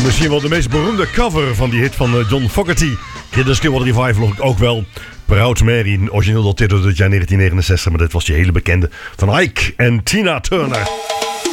Misschien wel de meest beroemde cover van die hit van John Fogerty. Creedence Clearwater Revival ook wel. Proud Mary, origineel dateerde uit het jaar 1969, maar dit was die hele bekende van Ike en Tina Turner.